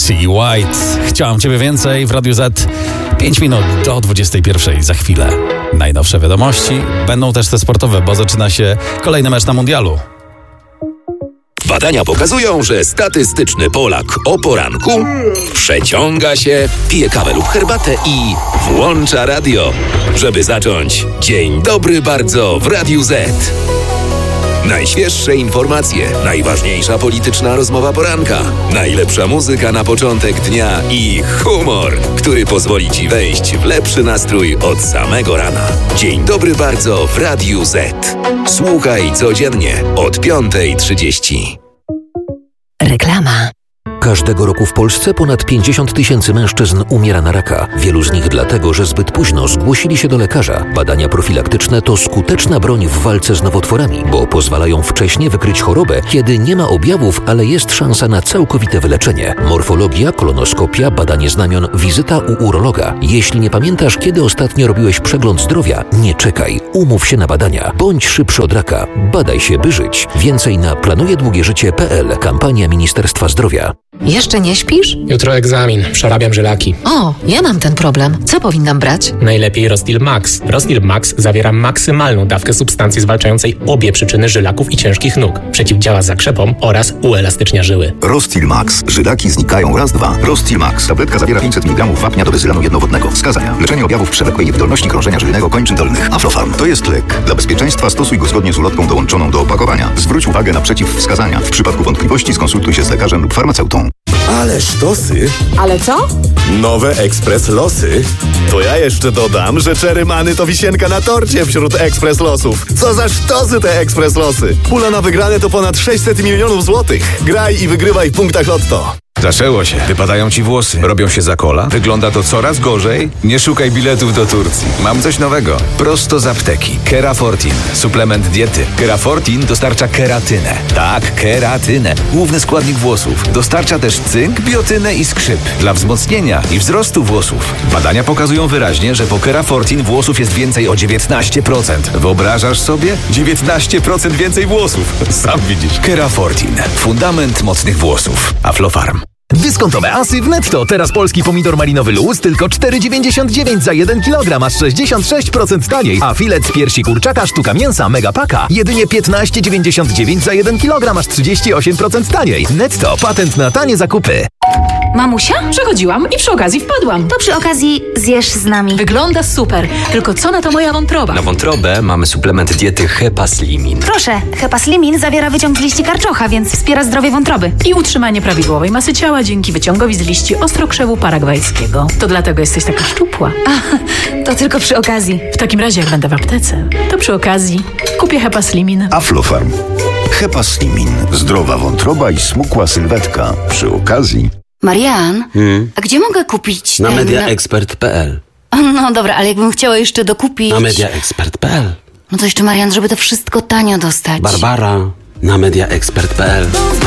Barty i White. Chciałam Ciebie więcej w Radiu Z. 5 minut do 21 za chwilę. Najnowsze wiadomości. Będą też te sportowe, bo zaczyna się kolejny mecz na mundialu. Badania pokazują, że statystyczny Polak o poranku przeciąga się, pije kawę lub herbatę i włącza radio, żeby zacząć dzień dobry bardzo w Radiu Z. Najświeższe informacje, najważniejsza polityczna rozmowa poranka, najlepsza muzyka na początek dnia i humor, który pozwoli Ci wejść w lepszy nastrój od samego rana. Dzień dobry bardzo w Radiu Z. Słuchaj codziennie od 5:30. Reklama. Każdego roku w Polsce ponad 50 000 mężczyzn umiera na raka. Wielu z nich dlatego, że zbyt późno zgłosili się do lekarza. Badania profilaktyczne to skuteczna broń w walce z nowotworami, bo pozwalają wcześnie wykryć chorobę, kiedy nie ma objawów, ale jest szansa na całkowite wyleczenie. Morfologia, kolonoskopia, badanie znamion, wizyta u urologa. Jeśli nie pamiętasz, kiedy ostatnio robiłeś przegląd zdrowia, nie czekaj. Umów się na badania. Bądź szybszy od raka. Badaj się, by żyć. Więcej na planujedługieżycie.pl. Kampania Ministerstwa Zdrowia. Jeszcze nie śpisz? Jutro egzamin. Przerabiam żylaki. O, ja mam ten problem. Co powinnam brać? Najlepiej Rostil Max. Rostil Max zawiera maksymalną dawkę substancji zwalczającej obie przyczyny żylaków i ciężkich nóg. Przeciwdziała zakrzepom oraz uelastycznia żyły. Rostil Max. Żylaki znikają raz, dwa. Rostil Max. Tabletka zawiera 500 mg wapnia do wyzylanu jednowodnego. Wskazania. Leczenie objawów przewlekłej niewydolności krążenia żylnego kończyn dolnych. Aflofarm. To jest lek. Dla bezpieczeństwa stosuj go zgodnie z ulotką dołączoną do opakowania. Zwróć uwagę na przeciwwskazania. W przypadku wątpliwości skonsultuj się z lekarzem lub farmaceutą. Ale sztosy! Ale co? Nowe Ekspres Losy. To ja jeszcze dodam, że Czerymany to wisienka na torcie wśród Ekspres Losów. Co za sztosy te Ekspres Losy! Pula na wygrane to ponad 600 milionów złotych. Graj i wygrywaj w punktach Lotto. Zaczęło się. Wypadają ci włosy. Robią się za kola. Wygląda to coraz gorzej. Nie szukaj biletów do Turcji. Mam coś nowego. Prosto z apteki. Kerafortin. Suplement diety. Kerafortin dostarcza keratynę. Tak, keratynę. Główny składnik włosów. Dostarcza też cynk, biotynę i skrzyp. Dla wzmocnienia i wzrostu włosów. Badania pokazują wyraźnie, że po Kerafortin włosów jest więcej o 19%. Wyobrażasz sobie? 19% więcej włosów. Sam widzisz. Kerafortin. Fundament mocnych włosów. Aflofarm. Dyskontowe asy w Netto. Teraz polski pomidor malinowy luz tylko 4,99 za 1 kg, masz 66% taniej. A filet z piersi kurczaka sztuka mięsa Megapaka jedynie 15,99 za 1 kg, masz 38% taniej. Netto. Patent na tanie zakupy. Mamusia? Przechodziłam i przy okazji wpadłam. To przy okazji zjesz z nami. Wygląda super, tylko co na to moja wątroba? Na wątrobę mamy suplement diety Hepaslimin. Proszę, Hepaslimin zawiera wyciąg z liści karczocha, więc wspiera zdrowie wątroby. I utrzymanie prawidłowej masy ciała dzięki wyciągowi z liści ostrokrzewu paragwajskiego. To dlatego jesteś taka szczupła. To tylko przy okazji. W takim razie jak będę w aptece, to przy okazji kupię Hepaslimin. Aflofarm. Hepaslimin. Zdrowa wątroba i smukła sylwetka. Przy okazji. Marian, a gdzie mogę kupić Na mediaexpert.pl. No dobra, ale jakbym chciała jeszcze dokupić... Na mediaexpert.pl. No to jeszcze Marian, żeby to wszystko tanio dostać. Barbara. Na mediaexpert.pl.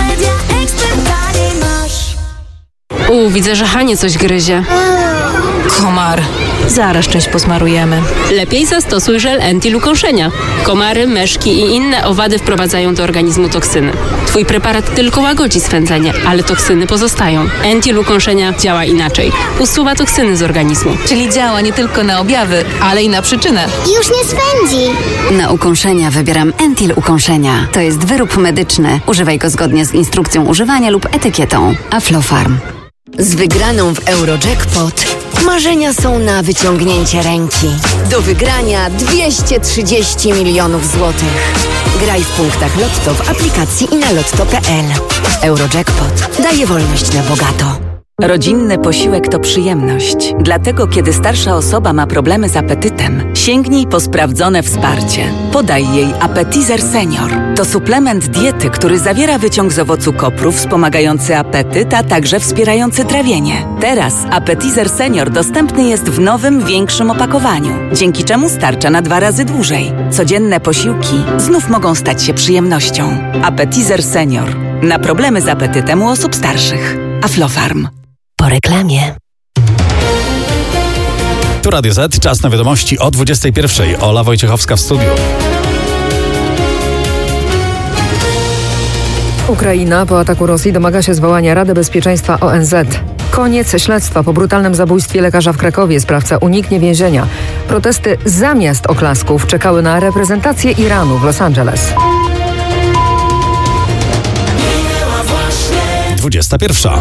Widzę, że Hanie coś gryzie. Komar. Zaraz część posmarujemy. Lepiej zastosuj żel Entil ukąszenia. Komary, meszki i inne owady wprowadzają do organizmu toksyny. Twój preparat tylko łagodzi swędzenie, ale toksyny pozostają. Entil ukąszenia działa inaczej. Usuwa toksyny z organizmu. Czyli działa nie tylko na objawy, ale i na przyczynę. Już nie swędzi. Na ukąszenia wybieram Entil ukąszenia. To jest wyrób medyczny. Używaj go zgodnie z instrukcją używania lub etykietą. Aflofarm. Z wygraną w Eurojackpot marzenia są na wyciągnięcie ręki. Do wygrania 230 milionów złotych. Graj w punktach Lotto w aplikacji i na lotto.pl. Eurojackpot daje wolność na bogato. Rodzinny posiłek to przyjemność. Dlatego, kiedy starsza osoba ma problemy z apetytem, sięgnij po sprawdzone wsparcie. Podaj jej Appetizer Senior. To suplement diety, który zawiera wyciąg z owocu kopru wspomagający apetyt, a także wspierający trawienie. Teraz Appetizer Senior dostępny jest w nowym, większym opakowaniu, dzięki czemu starcza na 2 razy dłużej. Codzienne posiłki znów mogą stać się przyjemnością. Appetizer Senior. Na problemy z apetytem u osób starszych. Aflofarm. Po reklamie. Tu Radio Z, czas na wiadomości o 21:00. Ola Wojciechowska w studiu. Ukraina po ataku Rosji domaga się zwołania Rady Bezpieczeństwa ONZ. Koniec śledztwa po brutalnym zabójstwie lekarza w Krakowie. Sprawca uniknie więzienia. Protesty zamiast oklasków czekały na reprezentację Iranu w Los Angeles. 21.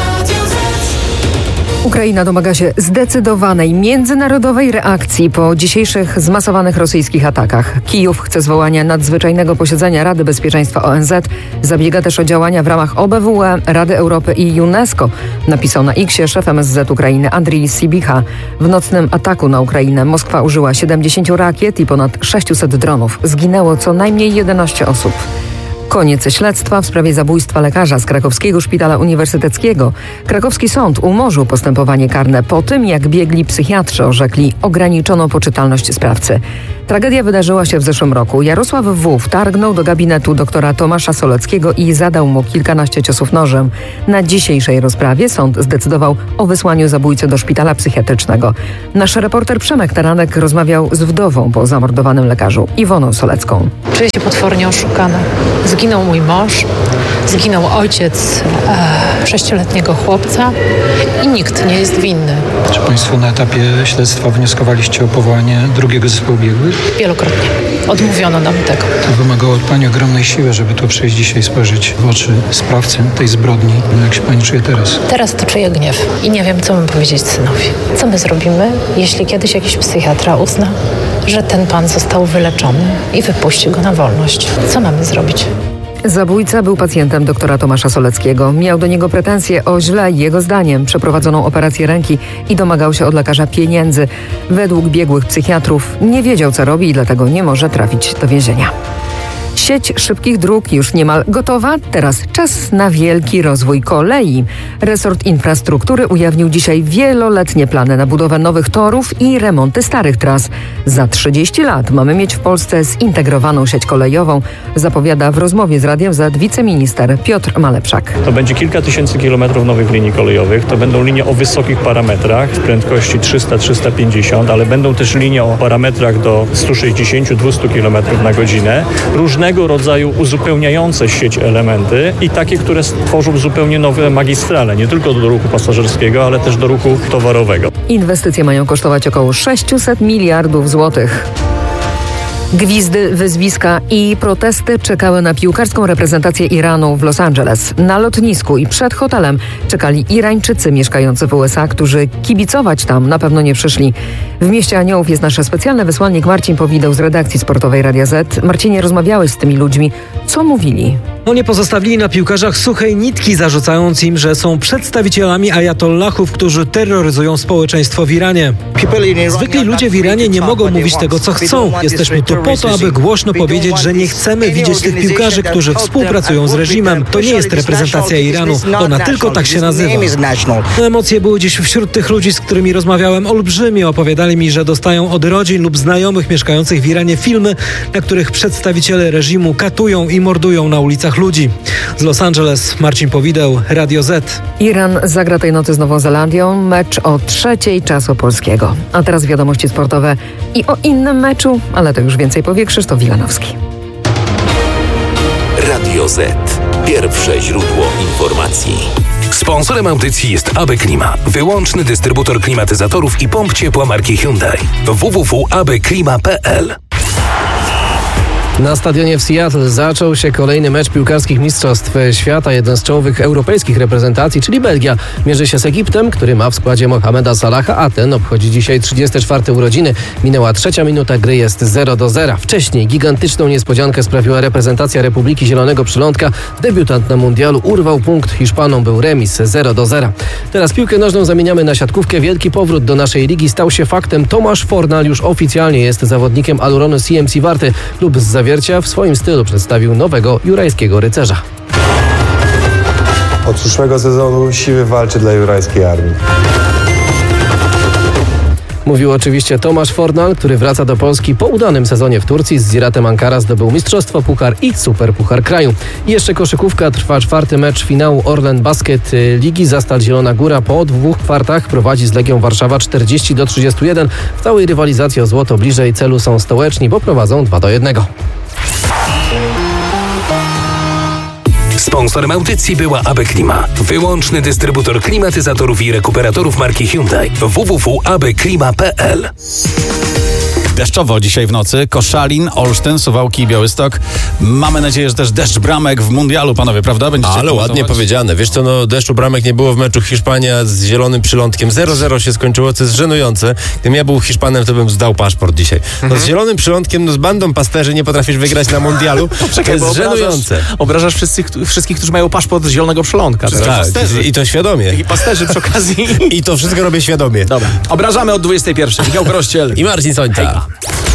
Ukraina domaga się zdecydowanej międzynarodowej reakcji po dzisiejszych zmasowanych rosyjskich atakach. Kijów chce zwołania nadzwyczajnego posiedzenia Rady Bezpieczeństwa ONZ. Zabiega też o działania w ramach OBWE, Rady Europy i UNESCO, napisał na X-ie szef MSZ Ukrainy Andrii Sybiha. W nocnym ataku na Ukrainę Moskwa użyła 70 rakiet i ponad 600 dronów. Zginęło co najmniej 11 osób. Koniec śledztwa w sprawie zabójstwa lekarza z krakowskiego szpitala uniwersyteckiego. Krakowski sąd umorzył postępowanie karne po tym, jak biegli psychiatrzy orzekli ograniczoną poczytalność sprawcy. Tragedia wydarzyła się w zeszłym roku. Jarosław W. wtargnął do gabinetu doktora Tomasza Soleckiego i zadał mu kilkanaście ciosów nożem. Na dzisiejszej rozprawie sąd zdecydował o wysłaniu zabójcy do szpitala psychiatrycznego. Nasz reporter Przemek Taranek rozmawiał z wdową po zamordowanym lekarzu, Iwoną Solecką. Czuję się potwornie oszukana. Zginął mój mąż, zginął ojciec 6-letniego chłopca i nikt nie jest winny. Czy Państwo na etapie śledztwa wnioskowaliście o powołanie drugiego zespołu biegłych? Wielokrotnie. Odmówiono nam tego. To wymagało od Pani ogromnej siły, żeby tu przyjść dzisiaj, spojrzeć w oczy sprawcy tej zbrodni. Jak się Pani czuje teraz? Teraz to czuję gniew i nie wiem, co mam powiedzieć synowi. Co my zrobimy, jeśli kiedyś jakiś psychiatra uzna, że ten pan został wyleczony i wypuści go na wolność? Co mamy zrobić? Zabójca był pacjentem doktora Tomasza Soleckiego. Miał do niego pretensje o źle, jego zdaniem, przeprowadzoną operację ręki i domagał się od lekarza pieniędzy. Według biegłych psychiatrów nie wiedział, co robi i dlatego nie może trafić do więzienia. Sieć szybkich dróg już niemal gotowa. Teraz czas na wielki rozwój kolei. Resort Infrastruktury ujawnił dzisiaj wieloletnie plany na budowę nowych torów i remonty starych tras. Za 30 lat mamy mieć w Polsce zintegrowaną sieć kolejową, zapowiada w rozmowie z Radiem Z wiceminister Piotr Malepszak. To będzie kilka tysięcy kilometrów nowych linii kolejowych. To będą linie o wysokich parametrach, prędkości 300-350, ale będą też linie o parametrach do 160-200 km na godzinę. Różnego rodzaju uzupełniające sieć elementy i takie, które stworzą zupełnie nowe magistrale, nie tylko do ruchu pasażerskiego, ale też do ruchu towarowego. Inwestycje mają kosztować około 600 miliardów złotych. Gwizdy, wyzwiska i protesty czekały na piłkarską reprezentację Iranu w Los Angeles. Na lotnisku i przed hotelem czekali Irańczycy mieszkający w USA, którzy kibicować tam na pewno nie przyszli. W Mieście Aniołów jest nasz specjalny wysłannik Marcin Powideł z redakcji sportowej Radia Z. Marcinie, rozmawiałeś z tymi ludźmi. Co mówili? Nie pozostawili na piłkarzach suchej nitki, zarzucając im, że są przedstawicielami ajatollahów, którzy terroryzują społeczeństwo w Iranie. Zwykli ludzie w Iranie nie mogą mówić tego, co chcą. Jesteśmy tu po to, aby głośno powiedzieć, że nie chcemy widzieć tych piłkarzy, którzy współpracują z reżimem. To nie jest reprezentacja Iranu. Ona tylko tak się nazywa. Emocje były dziś wśród tych ludzi, z którymi rozmawiałem, olbrzymie. Opowiadali mi, że dostają od rodzin lub znajomych mieszkających w Iranie filmy, na których przedstawiciele reżimu katują i mordują na ulicach ludzi. Z Los Angeles Marcin Powideł, Radio Z. Iran zagra tej nocy z Nową Zelandią. Mecz o 3:00 czasu polskiego. A teraz wiadomości sportowe i o innym meczu, ale to już więcej powie Krzysztof Wilanowski. Radio Z. Pierwsze źródło informacji. Sponsorem audycji jest AB Klima, wyłączny dystrybutor klimatyzatorów i pomp ciepła marki Hyundai. www.abklima.pl. Na stadionie w Seattle zaczął się kolejny mecz piłkarskich mistrzostw świata. Jeden z czołowych europejskich reprezentacji, czyli Belgia, mierzy się z Egiptem, który ma w składzie Mohameda Salaha, a ten obchodzi dzisiaj 34 urodziny. Minęła 3. minuta, gry jest 0-0. Wcześniej gigantyczną niespodziankę sprawiła reprezentacja Republiki Zielonego Przylądka. Debiutant na mundialu urwał punkt. Hiszpanom był remis 0-0. Teraz piłkę nożną zamieniamy na siatkówkę. Wielki powrót do naszej ligi stał się faktem. Tomasz Fornal już oficjalnie jest zawodnikiem Aluronu CMC Warty. Klub z Zawiercia w swoim stylu przedstawił nowego jurajskiego rycerza. Od przyszłego sezonu siły walczy dla jurajskiej armii. Mówił oczywiście Tomasz Fornal, który wraca do Polski po udanym sezonie w Turcji. Z Ziratem Ankara zdobył mistrzostwo, puchar i superpuchar kraju. I jeszcze koszykówka, trwa 4. mecz finału Orlen Basket Ligi. Zastal Zielona Góra po 2 kwartach prowadzi z Legią Warszawa 40-31. W całej rywalizacji o złoto bliżej celu są stołeczni, bo prowadzą 2-1. Sponsorem audycji była AB Klima. Wyłączny dystrybutor klimatyzatorów i rekuperatorów marki Hyundai. www.abklima.pl. Deszczowo dzisiaj w nocy. Koszalin, Olsztyn, Suwałki i Białystok. Mamy nadzieję, że też deszcz bramek w mundialu, panowie, prawda? Będziecie ale ładnie powiedziane. Wiesz co, no deszczu bramek nie było w meczu Hiszpania z zielonym przylądkiem. 0-0 się skończyło, co jest żenujące. Gdybym ja był Hiszpanem, to bym zdał paszport dzisiaj. No z zielonym przylądkiem, no z bandą pasterzy nie potrafisz wygrać na mundialu. To jest żenujące. Obrażasz wszystkich, którzy mają paszport z zielonego przylądka. Tak, i to świadomie. I pasterzy przy okazji. I to wszystko robię świadomie. Dobra. Obrażamy od 21. Michał Krościel i Marcin Sońta.